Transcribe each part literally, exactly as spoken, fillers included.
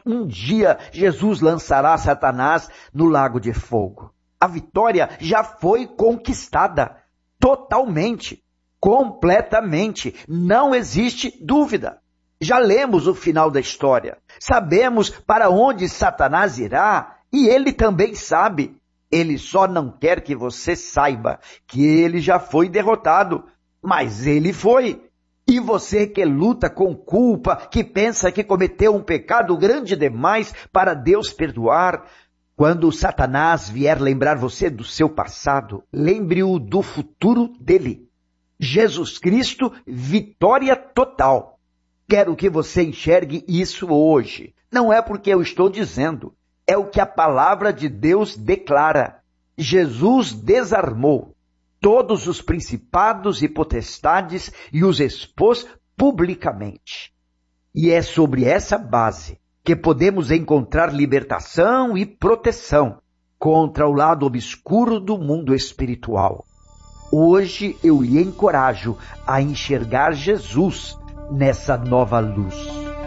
um dia Jesus lançará Satanás no lago de fogo. A vitória já foi conquistada, totalmente, completamente, não existe dúvida. Já lemos o final da história, sabemos para onde Satanás irá e ele também sabe. Ele só não quer que você saiba que ele já foi derrotado, mas ele foi. E você que luta com culpa, que pensa que cometeu um pecado grande demais para Deus perdoar, quando Satanás vier lembrar você do seu passado, lembre-o do futuro dele. Jesus Cristo, vitória total. Quero que você enxergue isso hoje. Não é porque eu estou dizendo, é o que a palavra de Deus declara. Jesus desarmou todos os principados e potestades e os expôs publicamente. E é sobre essa base que podemos encontrar libertação e proteção contra o lado obscuro do mundo espiritual. Hoje eu lhe encorajo a enxergar Jesus nessa nova luz.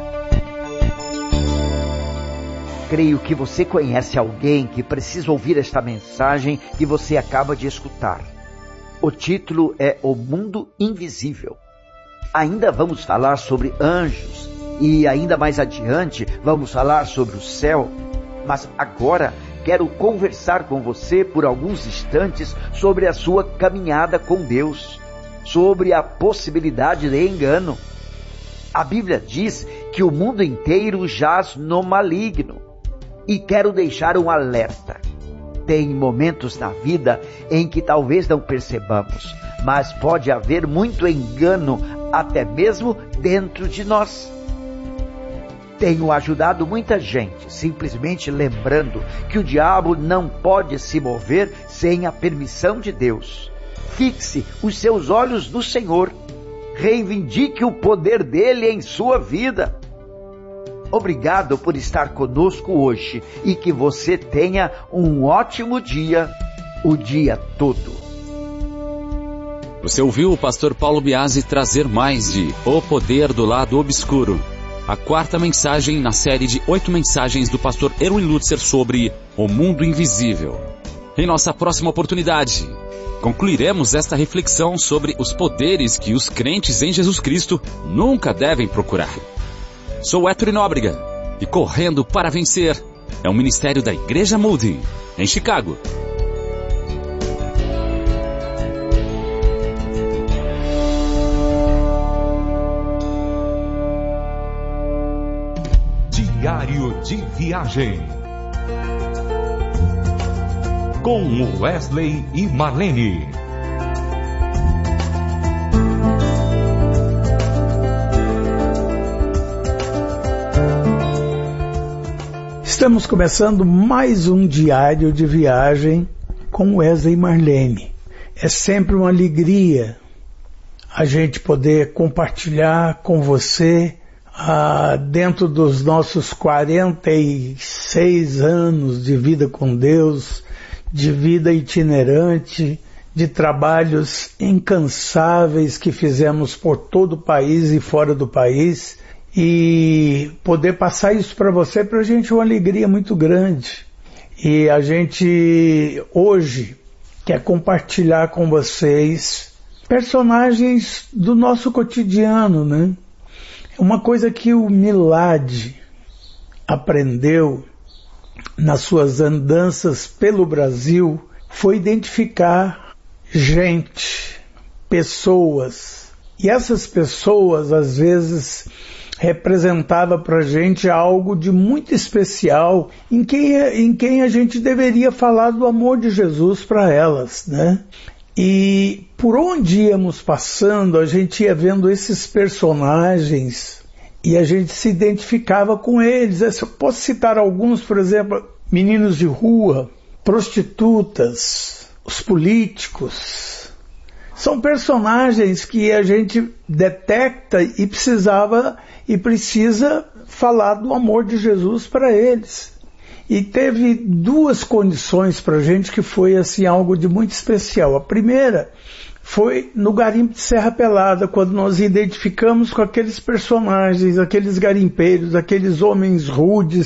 Creio que você conhece alguém que precisa ouvir esta mensagem que você acaba de escutar. O título é O Mundo Invisível. Ainda vamos falar sobre anjos e ainda mais adiante vamos falar sobre o céu. Mas agora quero conversar com você por alguns instantes sobre a sua caminhada com Deus, sobre a possibilidade de engano. A Bíblia diz que o mundo inteiro jaz no maligno. E quero deixar um alerta. Tem momentos na vida em que talvez não percebamos, mas pode haver muito engano até mesmo dentro de nós. Tenho ajudado muita gente, simplesmente lembrando que o diabo não pode se mover sem a permissão de Deus. Fixe os seus olhos no Senhor. Reivindique o poder dele em sua vida. Obrigado por estar conosco hoje e que você tenha um ótimo dia, o dia todo. Você ouviu o pastor Paulo Biasi trazer mais de O Poder do Lado Obscuro, a quarta mensagem na série de oito mensagens do pastor Erwin Lutzer sobre o mundo invisível. Em nossa próxima oportunidade, concluiremos esta reflexão sobre os poderes que os crentes em Jesus Cristo nunca devem procurar. Sou Héctor Nóbrega e Correndo para Vencer é um ministério da Igreja Moody, em Chicago. Diário de Viagem com Wesley e Marlene. Estamos começando mais um Diário de Viagem com Wesley e Marlene. É sempre uma alegria a gente poder compartilhar com você ah, dentro dos nossos quarenta e seis anos de vida com Deus, de vida itinerante, de trabalhos incansáveis que fizemos por todo o país e fora do país. E poder passar isso para você, para a gente é uma alegria muito grande. E a gente hoje quer compartilhar com vocês personagens do nosso cotidiano, né? Uma coisa que o Milad aprendeu nas suas andanças pelo Brasil foi identificar gente, pessoas. E essas pessoas, às vezes, representava para a gente algo de muito especial em quem, em quem a gente deveria falar do amor de Jesus para elas, né? E por onde íamos passando, a gente ia vendo esses personagens e a gente se identificava com eles. Eu posso citar alguns, por exemplo, meninos de rua, prostitutas, os políticos. São personagens que a gente detecta e precisava e precisa falar do amor de Jesus para eles. E teve duas condições para a gente que foi assim algo de muito especial. A primeira foi no garimpo de Serra Pelada, quando nós identificamos com aqueles personagens, aqueles garimpeiros, aqueles homens rudes